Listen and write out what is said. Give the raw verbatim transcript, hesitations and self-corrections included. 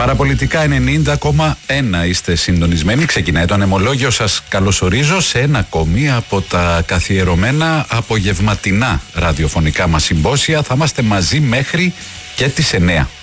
Παραπολιτικά ενενήντα κόμμα ένα είστε συντονισμένοι. Ξεκινάει το ανεμολόγιο. Σας καλωσορίζω σε ένα ακόμη από τα καθιερωμένα απογευματινά ραδιοφωνικά μας συμπόσια. Θα είμαστε μαζί μέχρι και τις εννέα.